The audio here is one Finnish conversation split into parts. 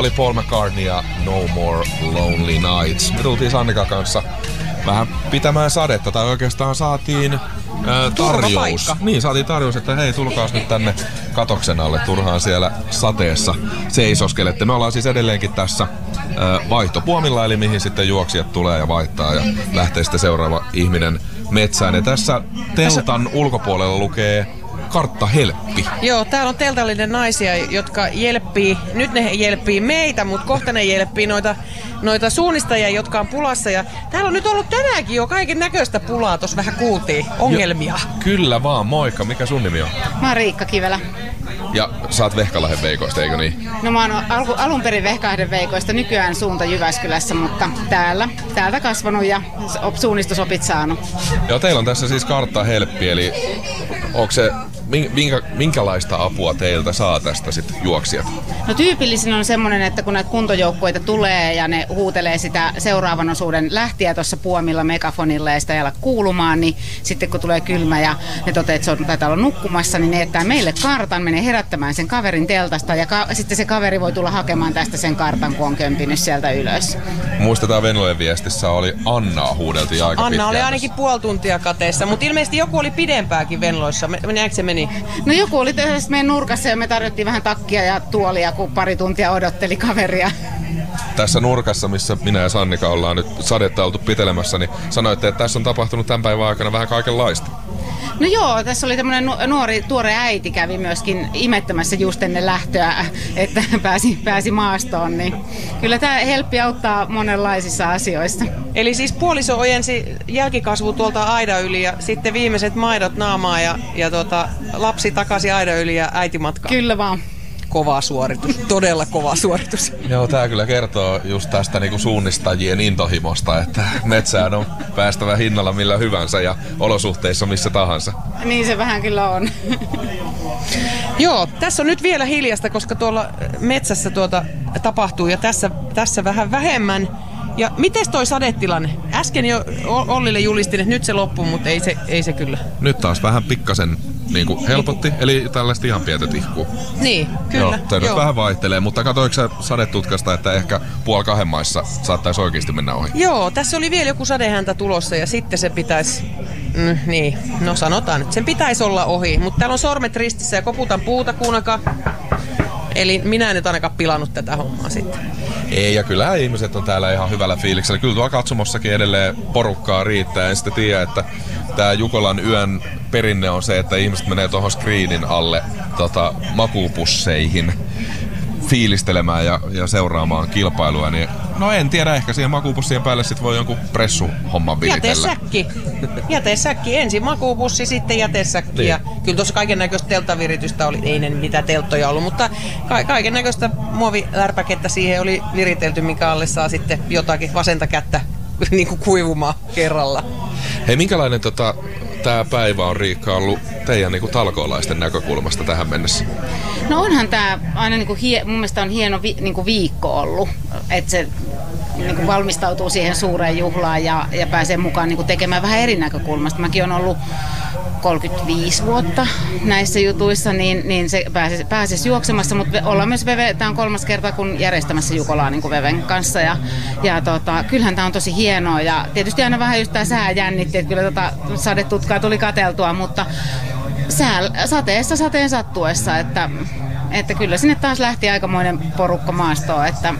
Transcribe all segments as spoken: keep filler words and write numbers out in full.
oli Paul McCartney ja No More Lonely Nights. Me tultiin Sannikan kanssa vähän pitämään sadetta, tai oikeastaan saatiin ää, tarjous. Niin, saatiin tarjous, että hei, tulkaas nyt tänne katoksen alle, turhaan siellä sateessa seisoskelette. Me ollaan siis edelleenkin tässä ää, vaihtopuomilla, eli mihin sitten juoksijat tulee ja vaihtaa ja lähtee sitten seuraava ihminen metsään. Ja tässä teltan ulkopuolella lukee Kartta Helppi. Joo, täällä on teltallinen naisia, jotka jelppii, nyt ne jelppii meitä, mutta kohta ne jelppii noita, noita suunnistajia, jotka on pulassa. Ja täällä on nyt ollut tänäänkin jo kaiken näköistä pulaa, tuossa vähän kuultiin, ongelmia. Jo, kyllä vaan, moikka. Mikä sun nimi on? Mä oon Riikka Kivelä. Ja sä oot Vehkalahden veikoista, eikö niin? No mä oon al- alun perin Vehkalahden veikoista, nykyään suunta Jyväskylässä, mutta täällä, täältä kasvanut ja suunnistusopit saanut. Joo, teillä on tässä siis Kartta Helppi, eli onko se, minkä, minkälaista apua teiltä saa tästä sitten juoksijat? No tyypillisin on semmoinen, että kun näitä kuntojoukkueita tulee ja ne huutelee sitä seuraavan osuuden lähtiä tuossa puomilla megafonilla ja sitä ei ala kuulumaan, niin sitten kun tulee kylmä ja ne toteaa, että se on, taitaa olla nukkumassa, niin ne jättää meille kartan, menee herättämään sen kaverin teltasta ja ka- sitten se kaveri voi tulla hakemaan tästä sen kartan, kun on kömpinyt sieltä ylös. Muistetaan Venlojen viestissä oli Annaa huudeltiin aika Anna pitkään. oli ainakin puoli tuntia kateessa, mutta ilmeisesti joku oli pidempääkin Venloissa. Näetkö se meni? No joku oli tässä meidän nurkassa ja me tarjottiin vähän takkia ja tuolia, kun pari tuntia odotteli kaveria. Tässä nurkassa, missä minä ja Sannika ollaan nyt sadetta oltu pitelemässä, niin sanoitte, että tässä on tapahtunut tämän päivän aikana vähän kaikenlaista. No joo, tässä oli tämmöinen nuori, tuore äiti kävi myöskin imettämässä just ennen lähtöä, että pääsi, pääsi maastoon, niin kyllä tämä helppi auttaa monenlaisissa asioissa. Eli siis puoliso ojensi jälkikasvu tuolta aidan yli ja sitten viimeiset maidot naamaa ja, ja tota, lapsi takaisin aidan yli ja äiti matkaan. Kyllä vaan. Kova suoritus, todella kova suoritus. Joo, tää kyllä kertoo just tästä niinku suunnistajien intohimosta, että metsään on päästävä hinnalla millä hyvänsä ja olosuhteissa missä tahansa. Niin se vähän kyllä on. Joo, tässä on nyt vielä hiljasta, koska tuolla metsässä tuota tapahtuu ja tässä, tässä vähän vähemmän. Ja mites toi sadetilanne? Äsken jo Ollille julistin, että nyt se loppuu, mutta ei se, ei se kyllä. Nyt taas vähän pikkasen niin kuin helpotti, eli tällaista ihan pientä tihkuu. Niin, kyllä. Joo, tämä nyt vähän vaihtelee, mutta katsoitko sä sadetutkasta, että ehkä puoli kahden maissa saattaisi oikeasti mennä ohi? Joo, tässä oli vielä joku sadehäntä tulossa ja sitten se pitäisi, mm, niin, no sanotaan nyt, sen pitäisi olla ohi. Mutta täällä on sormet ristissä ja koputan puuta kuunnaka. Eli minä en nyt ainakaan pilannut tätä hommaa sitten. Ei, ja kyllä ihmiset on täällä ihan hyvällä fiiliksellä. Kyllä tuolla katsomossakin edelleen porukkaa riittää. En sitten tiedä, että tämä Jukolan yön perinne on se, että ihmiset menee tuohon screenin alle tota, makuupusseihin fiilistelemään ja, ja seuraamaan kilpailua. Niin, no en tiedä, ehkä siihen makuupussien päälle sit voi jonkun pressuhomman viritellä. Jätesäkki. Jätesäkki. Ensin makuupussi, sitten jätesäkki. Niin. Ja kyllä tuossa kaiken näköistä telttaviritystä oli. Ei ne mitään telttoja ollut, mutta ka- kaiken näköistä muovilärpäkettä siihen oli viritelty, minkä alle saa sitten jotakin vasenta kättä niin kuin kuivumaan kerralla. Hei, minkälainen tota, tämä päivä on, Riikka, ollut teidän niin kuin talkoolaisten näkökulmasta tähän mennessä? No onhan tämä aina niin kuin hie, mun mielestä on hieno vi, niin kuin viikko ollut, että se niin kuin valmistautuu siihen suureen juhlaan ja, ja pääsee mukaan niin kuin tekemään vähän eri näkökulmasta. Mäkin olen ollut kolmekymmentäviisi vuotta näissä jutuissa, niin, niin se pääsisi, pääsisi juoksemassa, mutta ollaan myös Veve, tämä on kolmas kerta kun järjestämässä Jukolaa niin kuin Veven kanssa ja, ja tota, kyllähän tämä on tosi hienoa ja tietysti aina vähän just tämä sää jännitti, että kyllä tota sadetutkaa tuli katseltua, mutta sää, sateessa sateen sattuessa, että, että kyllä sinne taas lähti aikamoinen porukka maastoon, että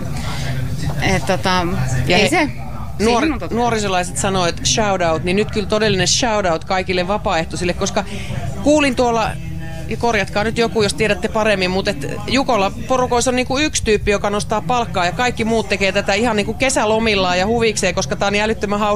et, tota, ei he... se... Nuor, nuorisolaiset sanoo, että shout out, niin nyt kyllä todellinen shout out kaikille vapaaehtoisille, koska kuulin tuolla, ja korjatkaa nyt joku, jos tiedätte paremmin, mutta et Jukola porukoissa on niinku yksi tyyppi, joka nostaa palkkaa ja kaikki muut tekee tätä ihan niinku kesälomillaan ja huvikseen, koska tämä on niin älyttömän hauska.